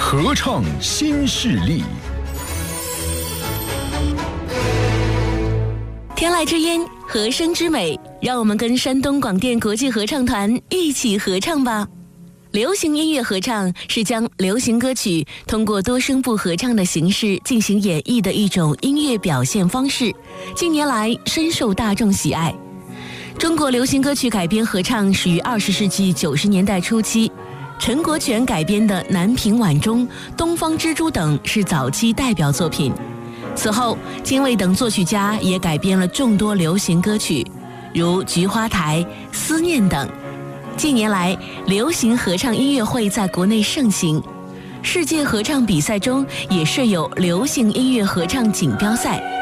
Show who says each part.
Speaker 1: 合唱新势力。
Speaker 2: 天籁之音，和声之美，让我们跟山东广电国际合唱团一起合唱吧。流行音乐合唱是将流行歌曲通过多声部合唱的形式进行演绎的一种音乐表现方式，近年来深受大众喜爱。中国流行歌曲改编合唱始于20世纪90年代初期，陈国权改编的《南屏晚钟》《东方之珠》等是早期代表作品。此后，金卫等作曲家也改编了众多流行歌曲，如《菊花台》《思念》等。近年来，流行合唱音乐会在国内盛行，世界合唱比赛中也设有流行音乐合唱锦标赛。